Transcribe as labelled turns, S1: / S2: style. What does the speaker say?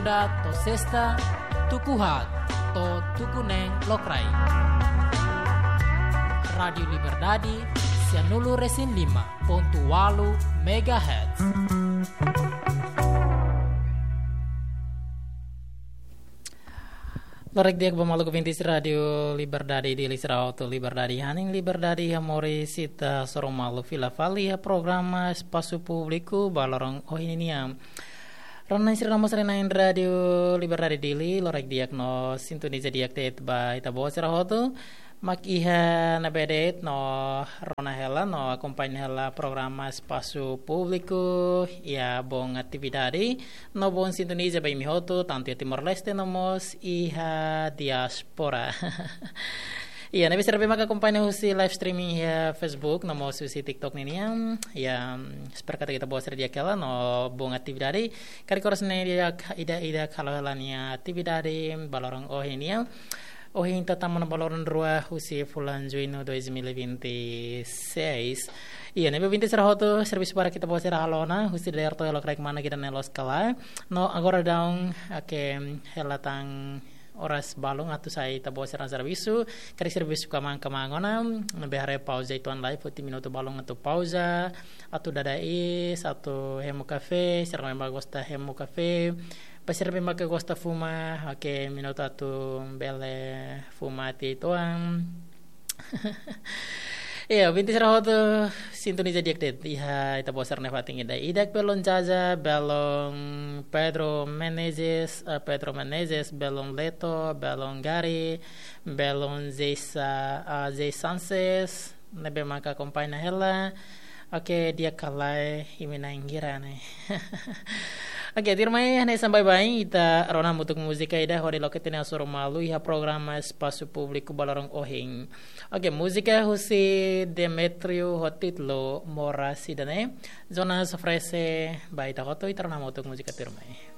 S1: libra to sesta tukuhat to tukuneng lokrai. Radio Liberdade 105.8 MHz. Lorek dia bamalu kevintis Radio Liberdade di Lisrao to Liberdade haning Liberdade hamori sita soromalu vila valia programa espaço público balorong ohiniam. Rona isra namo sarena Radio Liberdade dili lorek diak no sintoniza diak tet ba ita bo sirahoto mak iha na bedet no rona hela no acompanha hela programa espaço público ya bom atividade no bom sintoniza ba imihoto tanto Timor Leste nomos iha diaspora. Iya, nabi serbe maka acompanha husi live streaming ya Facebook nomos husi TikTok niniam ya seperti kita bawa serdia kala no bom atividade kari koras ne dia ida kalau helania atividade balorong ohiniam Ohin tataman baloran rua husi bulan Junho 2026. Iya, nabi binti serahoto servis para kita bawa serah halona husi daerah to elok rek mana kita nelos kala. No agora daung helatang oras balong atau saya tabawa serang servisu kari servisu kamangona nabi hare pausa ituan live 40 minuto balong atau pausa atau dadais atau hemo cafe serang bagosta hemo cafe pasir bemba ke gosta fuma minuto atau bele fumati ituan. Iya, binti serahoto sintoniza diaktet iha ita bosar nevating ida idak belon jaja belon Pedro Menezes belon Leto belon Gari belon Zay Sanses nebe maka kompanya hela dia kalai imina ingirane. Tirmai hane sampai bayi ita rona mutuk musika ida hori loketina soro malu iha programa espaço público balorong ohing. Musika husi Demetrio Hotitlo Mora Sidane zona sofrese bayi takoto ita rona mutuk musika tirmai.